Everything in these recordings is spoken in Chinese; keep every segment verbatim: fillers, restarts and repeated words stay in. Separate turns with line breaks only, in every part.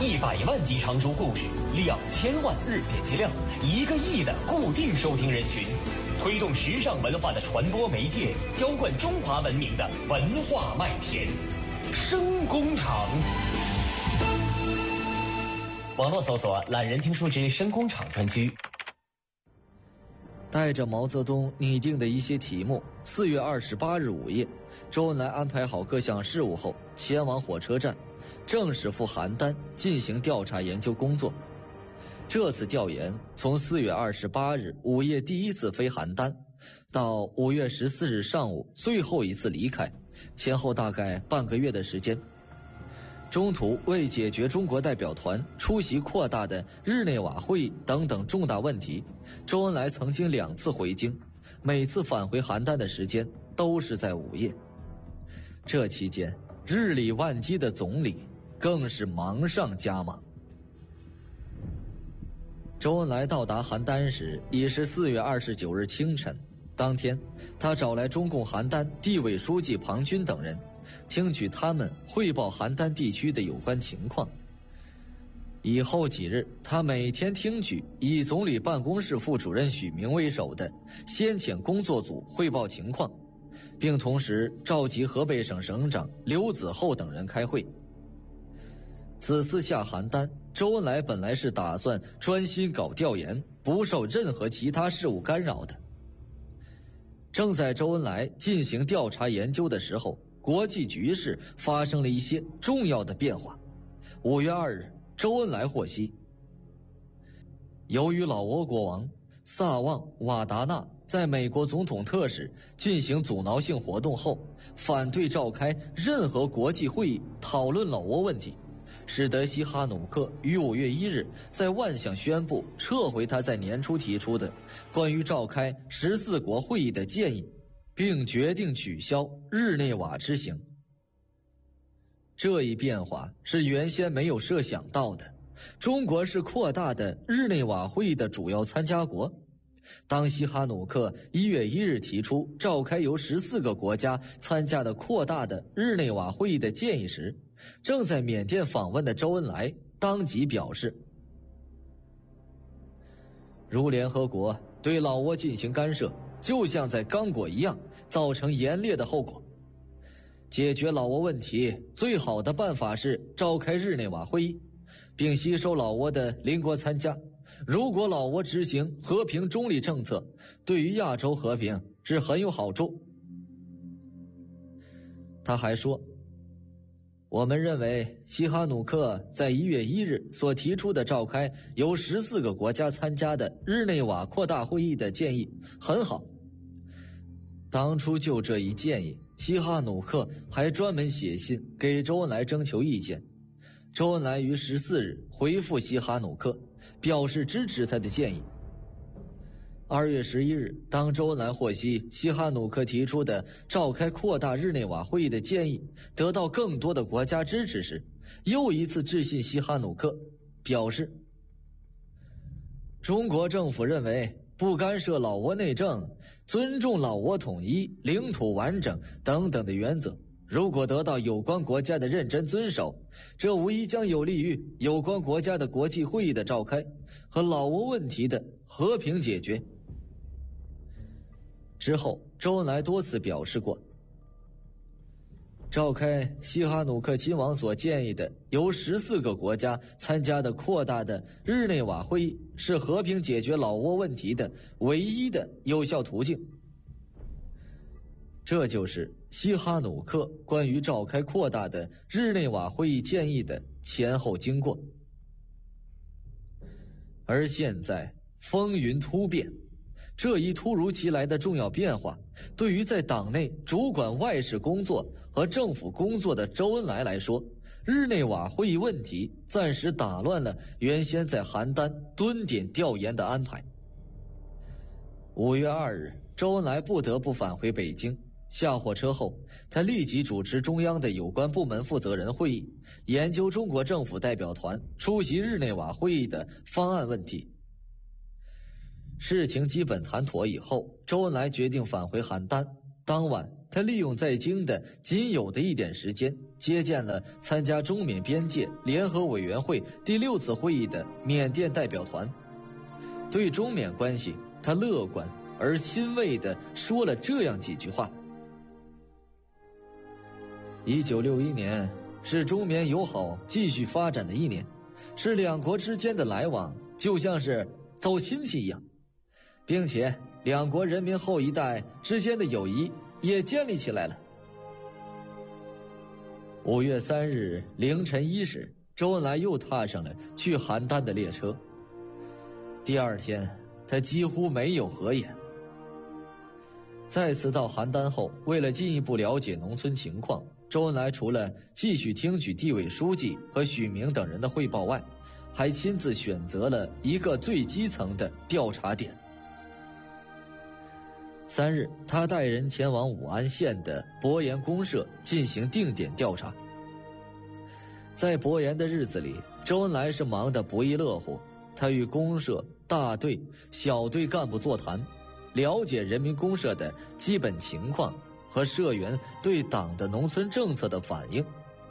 一百万集长书故事，两千万日点击量，一个亿的固定收听人群，推动时尚文化的传播媒介，浇灌中华文明的文化麦田。声工厂。网络搜索“懒人听书之声工厂”专区。
带着毛泽东拟定的一些题目，四月二十八日午夜，周恩来安排好各项事务后，前往火车站，正式赴邯郸进行调查研究工作。这次调研从四月二十八日午夜第一次飞邯郸，到五月十四日上午最后一次离开，前后大概半个月的时间。中途为解决中国代表团出席扩大的日内瓦会议等等重大问题，周恩来曾经两次回京，每次返回邯郸的时间都是在午夜。这期间，日理万机的总理更是忙上加忙。周恩来到达邯郸时已是四月二十九日清晨，当天他找来中共邯郸地委书记庞军等人，听取他们汇报邯郸地区的有关情况。以后几日，他每天听取以总理办公室副主任许明为首的先遣工作组汇报情况，并同时召集河北省省长刘子厚等人开会。此次下邯郸，周恩来本来是打算专心搞调研，不受任何其他事务干扰的。正在周恩来进行调查研究的时候，国际局势发生了一些重要的变化。五月二日，周恩来获悉，由于老挝国王萨旺瓦达纳在美国总统特使进行阻挠性活动后，反对召开任何国际会议讨论老挝问题，使得西哈努克于五月一日在万象宣布撤回他在年初提出的关于召开十四国会议的建议，并决定取消日内瓦之行。这一变化是原先没有设想到的。中国是扩大的日内瓦会议的主要参加国。当西哈努克一月一日提出召开由十四个国家参加的扩大的日内瓦会议的建议时，正在缅甸访问的周恩来当即表示，如联合国对老挝进行干涉，就像在刚果一样，造成严烈的后果。解决老挝问题最好的办法是召开日内瓦会议，并吸收老挝的邻国参加。如果老挝执行和平中立政策，对于亚洲和平是很有好处。他还说，我们认为西哈努克在一月一日所提出的召开由十四个国家参加的日内瓦扩大会议的建议很好。当初就这一建议，西哈努克还专门写信给周恩来征求意见。周恩来于十四日回复西哈努克，表示支持他的建议。二月十一日，当周恩来获悉西哈努克提出的召开扩大日内瓦会议的建议得到更多的国家支持时，又一次致信西哈努克，表示中国政府认为不干涉老挝内政，尊重老挝统一、领土完整等等的原则，如果得到有关国家的认真遵守，这无疑将有利于有关国家的国际会议的召开和老挝问题的和平解决。之后，周恩来多次表示过，召开西哈努克亲王所建议的由十四个国家参加的扩大的日内瓦会议是和平解决老挝问题的唯一的有效途径。这就是西哈努克关于召开扩大的日内瓦会议建议的前后经过。而现在风云突变，这一突如其来的重要变化，对于在党内主管外事工作和政府工作的周恩来来说，日内瓦会议问题暂时打乱了原先在邯郸蹲点调研的安排。五月二日，周恩来不得不返回北京。下火车后，他立即主持中央的有关部门负责人会议，研究中国政府代表团出席日内瓦会议的方案问题。事情基本谈妥以后，周恩来决定返回邯郸。当晚， 他利用在京的仅有的一点时间，接见了参加中缅边界联合委员会第六次会议的缅甸代表团。对中缅关系，他乐观而欣慰地说了这样几句话：一九六一年是中缅友好继续发展的一年，是两国之间的来往就像是走亲戚一样，并且两国人民后一代之间的友谊也建立起来了。五月三日凌晨一时，周恩来又踏上了去邯郸的列车。第二天，他几乎没有合眼。再次到邯郸后，为了进一步了解农村情况，周恩来除了继续听取地委书记和许明等人的汇报外，还亲自选择了一个最基层的调查点。三日，他带人前往武安县的博研公社进行定点调查。在博研的日子里，周恩来是忙得不亦乐乎。他与公社、大队、小队干部座谈，了解人民公社的基本情况和社员对党的农村政策的反应。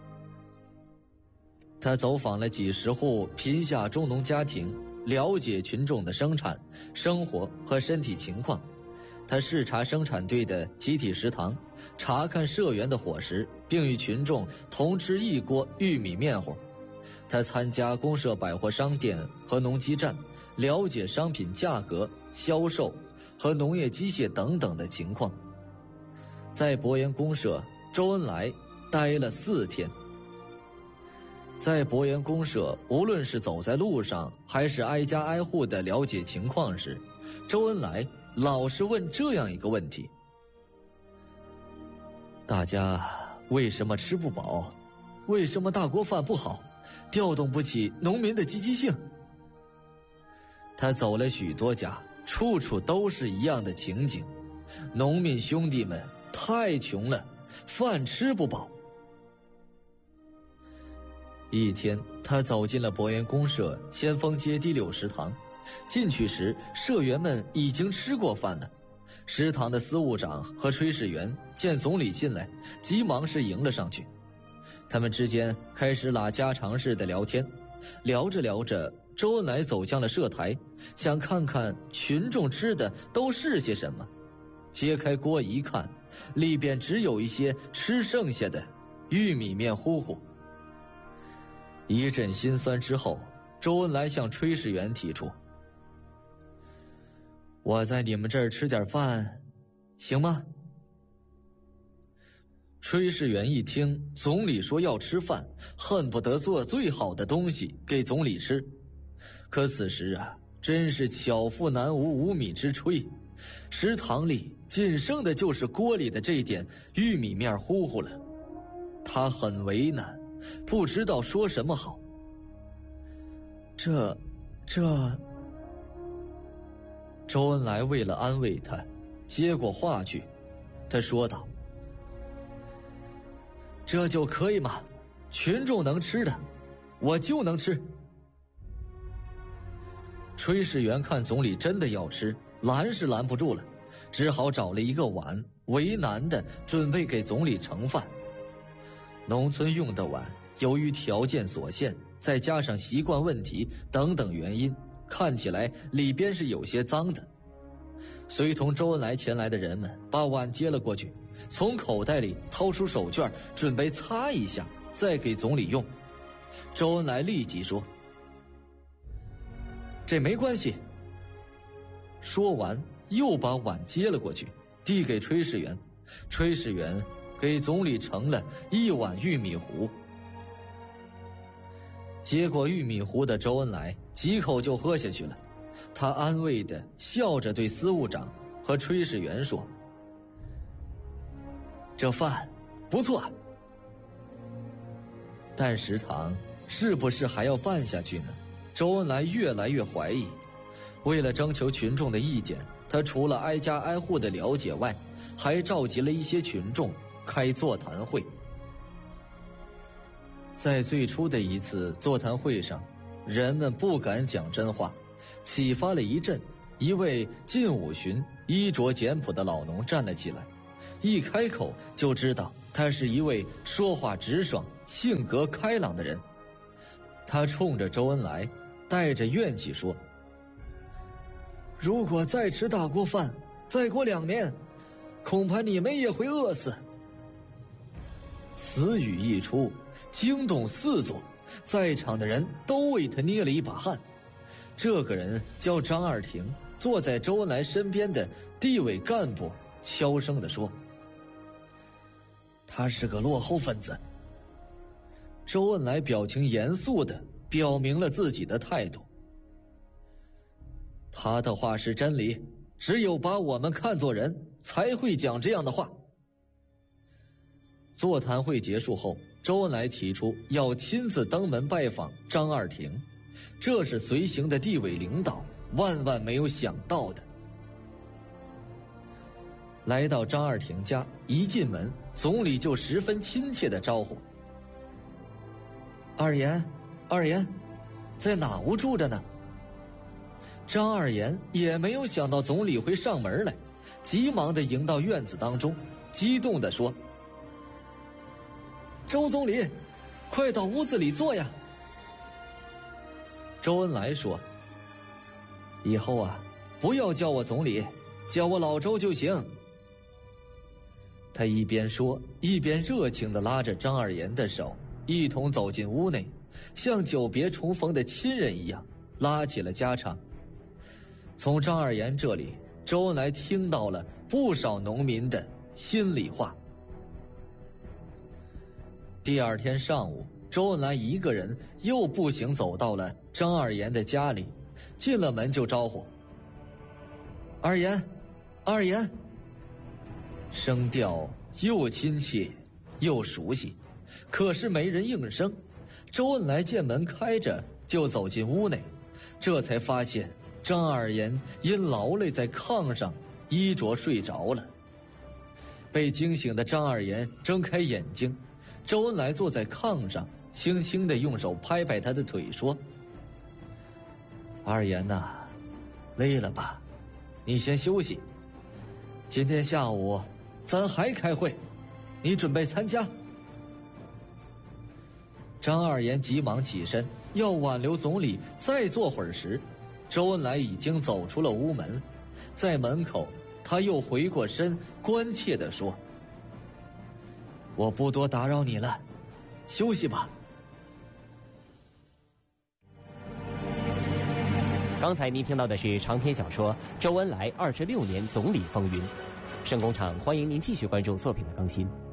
他走访了几十户贫下中农家庭，了解群众的生产、生活和身体情况。他视察生产队的集体食堂，查看社员的伙食，并与群众同吃一锅玉米面糊。他参加公社百货商店和农机站，了解商品价格、销售和农业机械等等的情况。在博研公社，周恩来待了四天。在博研公社，无论是走在路上，还是挨家挨户的了解情况时，周恩来老是问这样一个问题：大家为什么吃不饱？为什么大锅饭不好？调动不起农民的积极性？他走了许多家，处处都是一样的情景。农民兄弟们太穷了，饭吃不饱。一天，他走进了博研公社先锋街第六食堂，进去时，社员们已经吃过饭了。食堂的司务长和炊事员见总理进来，急忙是迎了上去。他们之间开始拉家常似的聊天，聊着聊着，周恩来走向了社台，想看看群众吃的都是些什么。揭开锅一看，里边只有一些吃剩下的玉米面糊糊。一阵心酸之后，周恩来向炊事员提出：我在你们这儿吃点饭，行吗？炊事员一听总理说要吃饭，恨不得做最好的东西给总理吃。可此时啊，真是巧妇难无无米之炊，食堂里仅剩的就是锅里的这点玉米面糊糊了。他很为难，不知道说什么好。这这周恩来为了安慰他，接过话去，他说道：这就可以吗？群众能吃的，我就能吃。炊事员看总理真的要吃，拦是拦不住了，只好找了一个碗，为难的准备给总理盛饭。农村用的碗，由于条件所限，再加上习惯问题等等原因，看起来里边是有些脏的。随同周恩来前来的人们把碗接了过去，从口袋里掏出手绢，准备擦一下，再给总理用。周恩来立即说：这没关系。说完，又把碗接了过去，递给炊事员。炊事员给总理盛了一碗玉米糊。接过玉米糊的周恩来几口就喝下去了。他安慰地笑着对司务长和炊事员说：这饭不错。但食堂是不是还要办下去呢？周恩来越来越怀疑。为了征求群众的意见，他除了挨家挨户的了解外，还召集了一些群众开座谈会。在最初的一次座谈会上，人们不敢讲真话，启发了一阵。一位近五旬、衣着简朴的老农站了起来， 一开口就知道他是一位说话直爽、性格开朗的人。他冲着周恩来带着怨气说：“如果再吃大锅饭，再过两年，恐怕你们也会饿死。”此语一出，惊动四座，在场的人都为他捏了一把汗。这个人叫张二廷，坐在周恩来身边的地委干部悄声地说：“他是个落后分子。”周恩来表情严肃地表明了自己的态度：“他的话是真理，只有把我们看作人，才会讲这样的话。”座谈会结束后，周恩来提出要亲自登门拜访张二廷，这是随行的地委领导万万没有想到的。来到张二廷家，一进门，总理就十分亲切地招呼：“二爷，二爷，在哪屋住着呢？”张二爷也没有想到总理会上门来，急忙地迎到院子当中，激动地说：“周总理，快到屋子里坐呀！”周恩来说：“以后啊，不要叫我总理，叫我老周就行。”他一边说，一边热情地拉着张二爷的手，一同走进屋内，像久别重逢的亲人一样拉起了家常。从张二爷这里，周恩来听到了不少农民的心里话。第二天上午，周恩来一个人又步行走到了张二爷的家里，进了门就招呼：“二爷，二爷。”声调又亲切又熟悉，可是没人应声。周恩来见门开着，就走进屋内，这才发现张二爷因劳累在炕上衣着睡着了。被惊醒的张二爷睁开眼睛，周恩来坐在炕上，轻轻地用手拍拍他的腿说：“二爷呐，累了吧？你先休息。今天下午咱还开会，你准备参加？”张二爷急忙起身，要挽留总理再坐会儿时，周恩来已经走出了屋门。在门口，他又回过身，关切地说：“我不多打扰你了，休息吧。”
刚才您听到的是长篇小说《周恩来二十六年总理风云》。盛工厂欢迎您继续关注作品的更新。